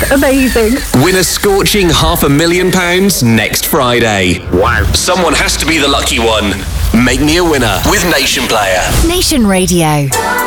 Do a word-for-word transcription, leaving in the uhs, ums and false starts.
Amazing. Win a scorching half a million pounds next Friday. Wow. Someone has to be the lucky one. Make me a winner with Nation Player. Nation Radio.